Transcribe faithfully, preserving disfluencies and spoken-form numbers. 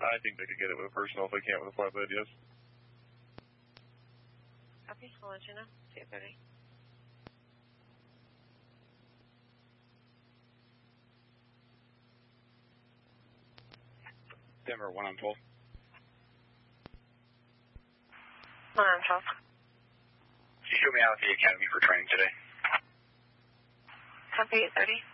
I think they could get it with a personal if they can't with a flatbed, yes. Copy, I'll let you know. See you thirty. Denver, one on twelve. one on twelve. Can you show me out at the academy for training today? Copy, eight thirty.